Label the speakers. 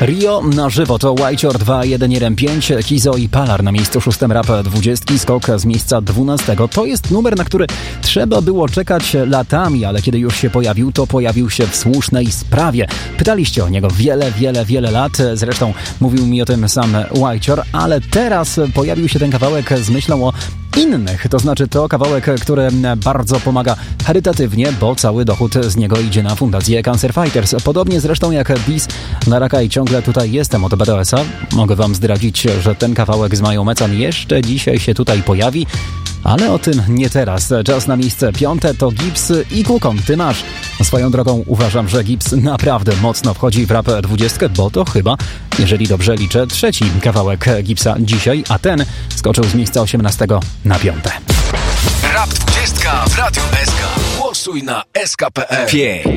Speaker 1: Rio na żywo to Whiteshore 2115, Kizo i Palar na miejscu 6 rap 20, skok z miejsca 12. To jest numer, na który trzeba było czekać latami, ale kiedy już się pojawił, to pojawił się w słusznej sprawie. Pytaliście o niego wiele lat, zresztą mówił mi o tym sam Whiteshore, ale teraz pojawił się ten kawałek z myślą o innych, to znaczy to kawałek, który bardzo pomaga charytatywnie, bo cały dochód z niego idzie na fundację Cancer Fighters. Podobnie zresztą jak Bis na raka i ciągle tutaj jestem od BDS-a. Mogę wam zdradzić, że ten kawałek z Mają Mecan jeszcze dzisiaj się tutaj pojawi, ale o tym nie teraz. Czas na miejsce 5 to Gibbs i Kukon. Ty masz. Swoją drogą uważam, że Gibbs naprawdę mocno wchodzi w rap 20, bo to chyba, jeżeli dobrze liczę, trzeci kawałek Gibbsa dzisiaj, a ten skoczył z miejsca 18 na 5.
Speaker 2: Rap 20 w Radiu SK. Głosuj na SK.pl.